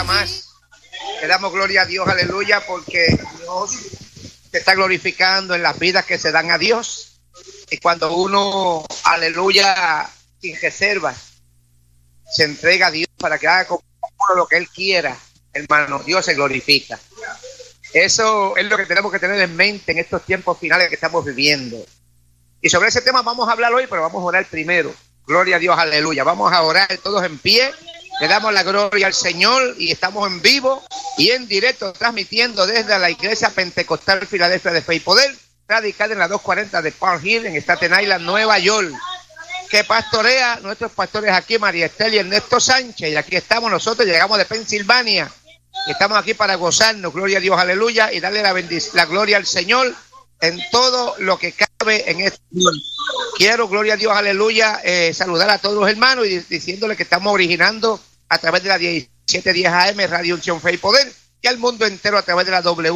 día más. Le damos gloria a Dios, aleluya, porque Dios se está glorificando en las vidas que se dan a Dios. Y cuando uno, aleluya, sin reservas, se entrega a Dios para que haga con uno lo que Él quiera, hermano, Dios se glorifica. Eso es lo que tenemos que tener en mente en estos tiempos finales que estamos viviendo. Y sobre ese tema vamos a hablar hoy, pero vamos a orar primero. Gloria a Dios, aleluya. Vamos a orar todos en pie. Le damos la gloria al Señor y estamos en vivo y en directo transmitiendo desde la Iglesia Pentecostal Filadelfia de Fe y Poder, radicada en la 240 de Park Hill, en Staten Island, Nueva York, que pastorea nuestros pastores aquí, María Estel y Ernesto Sánchez. Y aquí estamos nosotros, llegamos de Pensilvania. Y estamos aquí para gozarnos, gloria a Dios, aleluya, y darle la gloria al Señor en todo lo que cabe en este mundo. Quiero, gloria a Dios, aleluya, saludar a todos los hermanos y diciéndoles que estamos originando a través de la 1710 AM Radio Unción Fe y Poder y al mundo entero a través de la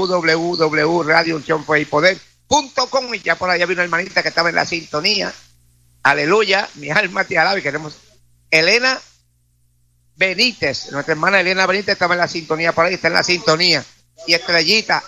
www.radiouncionfeypoder.com. Y ya por allá vino una hermanita que estaba en la sintonía. Aleluya, mi alma te alaba. Y queremos Elena Benítez, nuestra hermana Elena Benítez estaba en la sintonía por ahí, está en la sintonía. Y Estrellita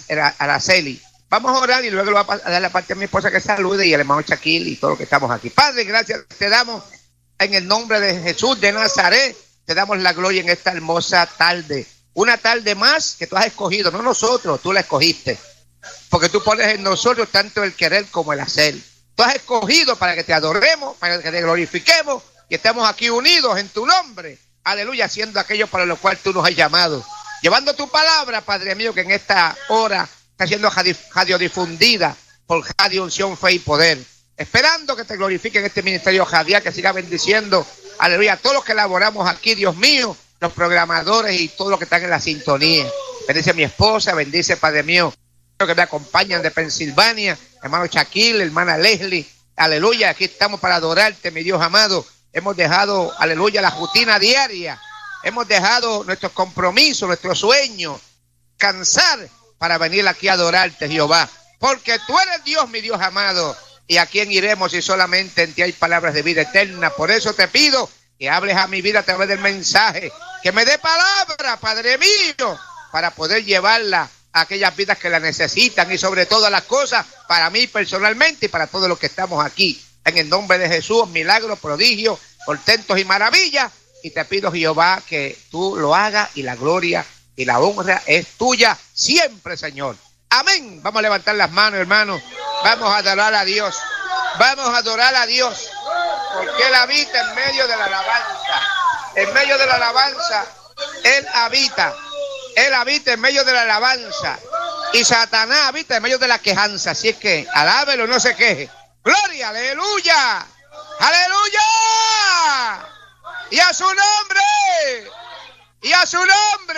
Araceli. Vamos a orar y luego le voy a dar la parte a mi esposa que salude y al hermano Shaquille y todo lo que estamos aquí. Padre, gracias te damos en el nombre de Jesús de Nazaret. Te damos la gloria en esta hermosa tarde. Una tarde más que tú has escogido, no nosotros, tú la escogiste. Porque tú pones en nosotros tanto el querer como el hacer. Tú has escogido para que te adoremos, para que te glorifiquemos y estemos aquí unidos en tu nombre. Aleluya, haciendo aquello para lo cual tú nos has llamado. Llevando tu palabra, Padre mío, que en esta hora está siendo radiodifundida por Radio Unción Fe y Poder. Esperando que te glorifiquen este ministerio radial, que siga bendiciendo, aleluya, a todos los que elaboramos aquí, Dios mío, los programadores y todos los que están en la sintonía. Bendice a mi esposa, bendice, Padre mío, que me acompañan de Pensilvania, hermano Shaquille, hermana Leslie, aleluya, aquí estamos para adorarte, mi Dios amado. Hemos dejado, aleluya, la rutina diaria, hemos dejado nuestros compromisos, nuestros sueños, cansar para venir aquí a adorarte, Jehová, porque tú eres Dios, mi Dios amado. ¿Y a quién iremos si solamente en ti hay palabras de vida eterna? Por eso te pido que hables a mi vida a través del mensaje, que me dé palabra, Padre mío, para poder llevarla a aquellas vidas que la necesitan y sobre todas las cosas, para mí personalmente y para todos los que estamos aquí. En el nombre de Jesús, milagros, prodigios, portentos y maravillas. Y te pido, Jehová, que tú lo hagas y la gloria y la honra es tuya siempre, Señor. Amén. Vamos a levantar las manos, hermanos. Vamos a adorar a Dios. Vamos a adorar a Dios. Porque Él habita en medio de la alabanza. En medio de la alabanza, Él habita. Él habita en medio de la alabanza. Y Satanás habita en medio de la quejanza. Así es que alábelo, no se queje. Gloria, aleluya. Aleluya. Y a su nombre. Y a su nombre.